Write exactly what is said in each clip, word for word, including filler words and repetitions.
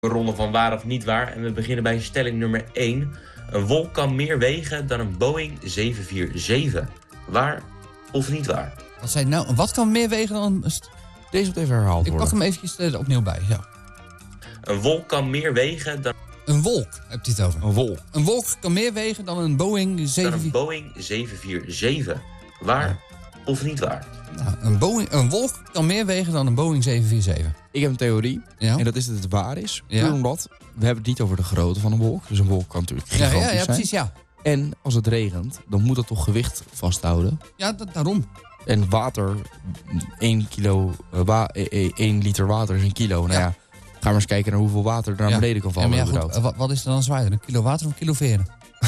ronde van waar of niet waar. En we beginnen bij stelling nummer één. Een wolk kan meer wegen dan een Boeing zeven vier zeven. Waar of niet waar? Wat zei je nou? Wat kan meer wegen dan... Deze moet even herhaald Ik worden. pak hem eventjes er opnieuw bij, ja. Een wolk kan meer wegen dan, Een wolk, heb je het over. Een wolk. Een wolk kan meer wegen dan een Boeing dan zeven een vier... Boeing zeven vier zeven. Waar Ja. of niet waar? Nou, een, Boeing, een wolk kan meer wegen dan een Boeing zeven vier zeven. Ik heb een theorie. Ja? En dat is dat het waar is. Ja? Puur omdat, we hebben het niet over de grootte van een wolk. Dus een wolk kan natuurlijk Ja, gigantisch ja, ja, zijn. precies, ja. En als het regent, dan moet dat toch gewicht vasthouden. Ja, dat, daarom. En water, één kilo, uh, wa- één liter water is een kilo. Nou Ja. ja, ga maar eens kijken naar hoeveel water er naar Ja. beneden kan Ja, vallen. maar ja, goed, überhaupt. wat, wat is er dan zwaarder? Een kilo water of een kilo veren?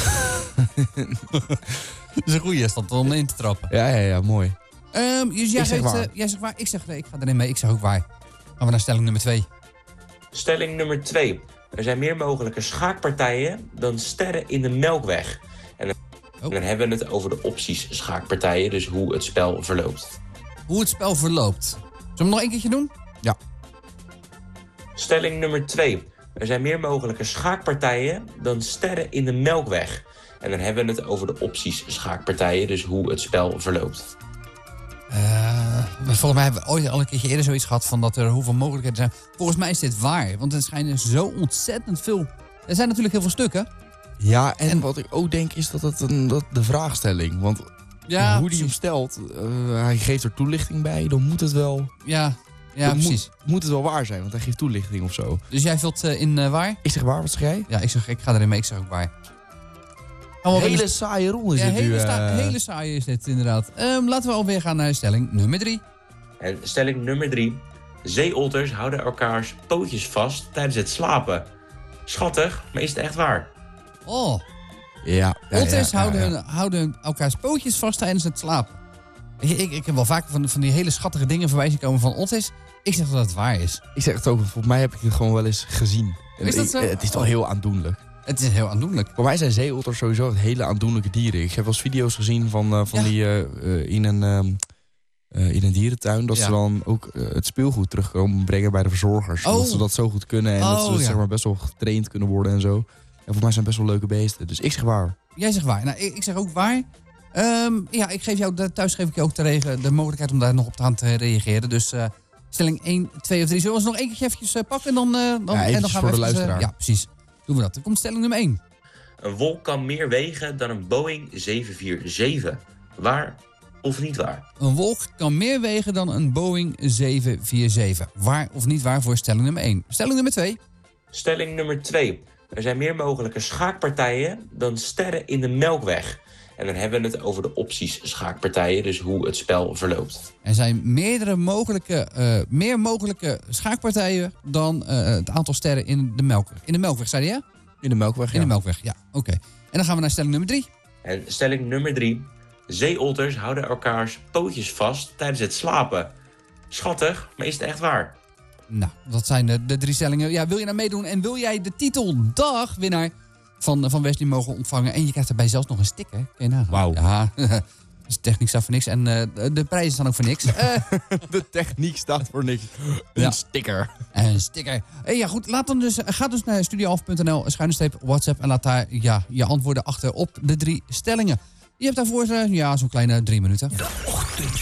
Dat is een goeie, is dat om in te trappen. Ja, ja, ja, mooi. Um, dus jij, Ik zeg geeft, waar. uh, jij zegt waar, ik zeg nee, ik ga erin mee, ik zeg ook waar. Gaan we naar stelling nummer twee. Stelling nummer twee. Er zijn meer mogelijke schaakpartijen dan sterren in de Melkweg. En dan, Oh. dan hebben we het over de opties schaakpartijen, dus hoe het spel verloopt. Hoe het spel verloopt. Zullen we hem nog één keertje doen? Ja. Stelling nummer twee. Er zijn meer mogelijke schaakpartijen dan sterren in de Melkweg. En dan hebben we het over de opties schaakpartijen, dus hoe het spel verloopt. Uh, maar volgens mij hebben we ooit al een keertje eerder zoiets gehad van dat er hoeveel mogelijkheden zijn. Volgens mij is dit waar, want er schijnen zo ontzettend veel... Er zijn natuurlijk heel veel stukken. Ja, en, En- wat ik ook denk is dat het een, dat de vraagstelling. Want Ja, hoe die hem stelt, uh, hij geeft er toelichting bij, dan moet het wel, Ja, ja dan precies. Moet, moet het wel waar zijn, want hij geeft toelichting of zo. Dus jij vult uh, in uh, waar? Ik zeg waar, wat zeg jij? Ja, ik zeg, ik ga erin mee, ik zeg ook waar. Gaan we Een weer- hele saaie ronde is ja, dit hele, nu. sta- uh, hele saaie is dit inderdaad. Um, laten we alweer gaan naar stelling nummer drie. En stelling nummer drie. Zeeotters houden elkaars pootjes vast tijdens het slapen. Schattig, maar is het echt waar? Oh, Ja, ja, otters ja, ja, houden, ja. houden elkaars pootjes vast tijdens het slapen. Ik, ik, ik heb wel vaker van, van die hele schattige dingen voorbij zien komen van otters. Ik zeg dat het waar is. Ik zeg het ook, volgens mij heb ik het gewoon wel eens gezien. En Is dat ik- zo? Het is toch heel aandoenlijk. Het is heel aandoenlijk. Voor mij zijn zeeotters sowieso het hele aandoenlijke dieren. Ik heb wel eens video's gezien van, uh, van Ja. die uh, uh, in, een, um, uh, in een dierentuin. Dat Ja. ze dan ook uh, het speelgoed terugkomen brengen bij de verzorgers. Oh. Dat ze dat zo goed kunnen en Oh, dat ze ja. zeg maar, best wel getraind kunnen worden en zo. En voor mij zijn het best wel leuke beesten. Dus ik zeg waar. Jij zegt waar. Nou, ik, ik zeg ook waar. Um, ja, ik geef jou, de- thuis geef ik je ook de, regen, de mogelijkheid om daar nog op te gaan te reageren. Dus uh, stelling één, twee of drie. Zullen we ons nog één keertje eventjes uh, pakken? En dan, uh, dan, Ja, en dan eventjes gaan voor we de eventjes, uh, luisteraar. ja, precies. Doen we dat. Dan komt stelling nummer één. Een wolk kan meer wegen dan een Boeing zeven vier zeven. Waar of niet waar? Een wolk kan meer wegen dan een Boeing zeven vier zeven. Waar of niet waar voor stelling nummer één. Stelling nummer twee. Stelling nummer twee. Er zijn meer mogelijke schaakpartijen dan sterren in de Melkweg. En dan hebben we het over de opties schaakpartijen, dus hoe het spel verloopt. Er zijn meerdere mogelijke, uh, meer mogelijke schaakpartijen dan uh, het aantal sterren in de Melkweg. In de Melkweg, zei je ja? In de Melkweg, ja. In de Melkweg, ja. Oké. Okay. En dan gaan we naar stelling nummer drie. En stelling nummer drie. Zeeotters houden elkaars pootjes vast tijdens het slapen. Schattig, maar is het echt waar? Nou, dat zijn de, de drie stellingen. Ja, wil je nou meedoen en wil jij de titel dagwinnaar van, van Wesley mogen ontvangen? En je krijgt erbij zelfs nog een sticker. Kun je nagaan? Wauw. Ja, dus de techniek staat voor niks. En uh, de, de prijzen staan ook voor niks. Uh, De techniek staat voor niks. Een Ja. sticker. een sticker. Hey, ja, goed. Laat dan dus, ga dus naar studioalf punt n l, schuine streep WhatsApp. En laat daar ja, je antwoorden achter op de drie stellingen. Je hebt daarvoor uh, ja, zo'n kleine drie minuten. De Ochtend.